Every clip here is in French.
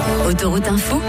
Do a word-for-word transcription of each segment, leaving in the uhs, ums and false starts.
Autoroute Info,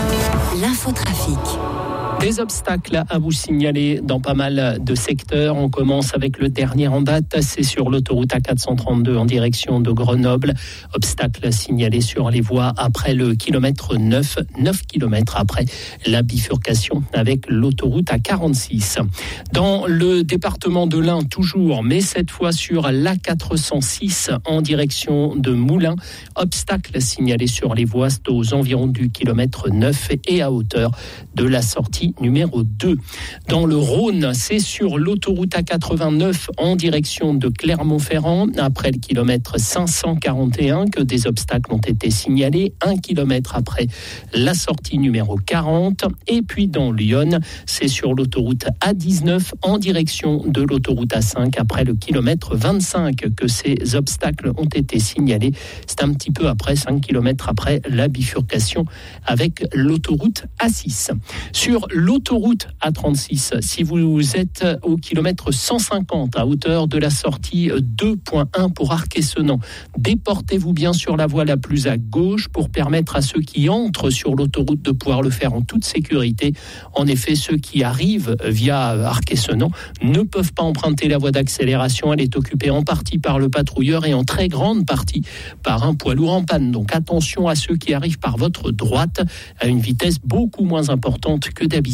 l'infotrafic. Des obstacles à vous signaler dans pas mal de secteurs. On commence avec le dernier en date, c'est sur l'autoroute A quatre cent trente-deux en direction de Grenoble. Obstacle signalé sur les voies après le kilomètre neuf, neuf kilomètres après la bifurcation avec l'autoroute A quarante-six. Dans le département de l'Ain toujours, mais cette fois sur l'A quatre cent six en direction de Moulins. Obstacle signalé sur les voies aux environs du kilomètre neuf et à hauteur de la sortie numéro deux. Dans le Rhône, c'est sur l'autoroute A quatre-vingt-neuf en direction de Clermont-Ferrand, après le kilomètre cinq cent quarante et un, que des obstacles ont été signalés, un kilomètre après la sortie numéro quarante. Et puis dans Lyon, c'est sur l'autoroute A dix-neuf en direction de l'autoroute A cinq, après le kilomètre vingt-cinq, que ces obstacles ont été signalés. C'est un petit peu après, cinq kilomètres après la bifurcation avec l'autoroute A six. Sur l'autoroute A trente-six, si vous êtes au kilomètre cent cinquante à hauteur de la sortie deux point un pour Arc-et-Senans, déportez-vous bien sur la voie la plus à gauche pour permettre à ceux qui entrent sur l'autoroute de pouvoir le faire en toute sécurité. En effet, ceux qui arrivent via Arc-et-Senans ne peuvent pas emprunter la voie d'accélération. Elle est occupée en partie par le patrouilleur et en très grande partie par un poids lourd en panne. Donc attention à ceux qui arrivent par votre droite à une vitesse beaucoup moins importante que d'habitude.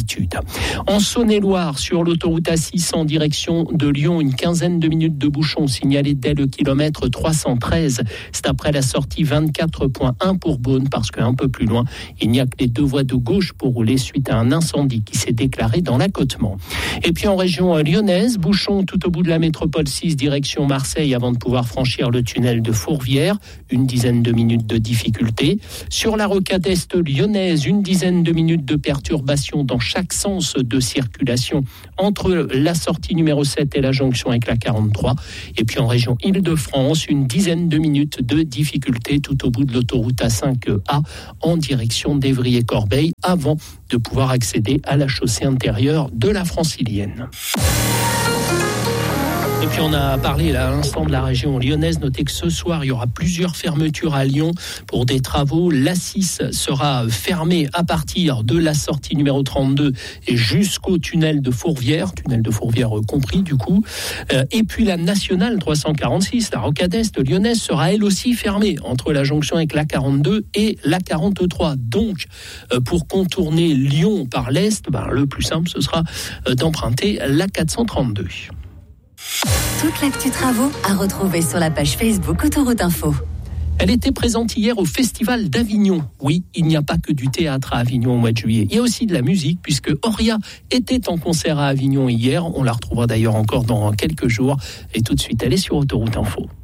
En Saône-et-Loire, sur l'autoroute A six en direction de Lyon, une quinzaine de minutes de bouchon signalés dès le kilomètre trois cent treize. C'est après la sortie vingt-quatre point un pour Beaune, parce qu'un peu plus loin, il n'y a que les deux voies de gauche pour rouler suite à un incendie qui s'est déclaré dans l'accotement. Et puis en région lyonnaise, bouchon tout au bout de la métropole six, direction Marseille, avant de pouvoir franchir le tunnel de Fourvière. Une dizaine de minutes de difficulté. Sur la rocade est lyonnaise, une dizaine de minutes de perturbation dans chaque sens de circulation entre la sortie numéro sept et la jonction avec la quarante-trois. Et puis en région Île-de-France, une dizaine de minutes de difficulté tout au bout de l'autoroute A cinq A en direction d'Évry-et-Corbeil avant de pouvoir accéder à la chaussée intérieure de la Francilienne. Et puis on a parlé là, à l'instant de la région lyonnaise. Notez que ce soir, il y aura plusieurs fermetures à Lyon pour des travaux. L'A six sera fermée à partir de la sortie numéro trente-deux et jusqu'au tunnel de Fourvière, tunnel de Fourvière compris du coup. Et puis la nationale trois cent quarante-six, la rocade est lyonnaise, sera elle aussi fermée entre la jonction avec l'A quarante-deux et l'A quarante-trois. Donc, pour contourner Lyon par l'est, ben, le plus simple, ce sera d'emprunter l'A quatre cent trente-deux. Toute l'actu travaux à retrouver sur la page Facebook Autoroute Info. Elle était présente hier au Festival d'Avignon. Oui, il n'y a pas que du théâtre à Avignon au mois de juillet. Il y a aussi de la musique, puisque Auria était en concert à Avignon hier. On la retrouvera d'ailleurs encore dans quelques jours. Et tout de suite, elle est sur Autoroute Info.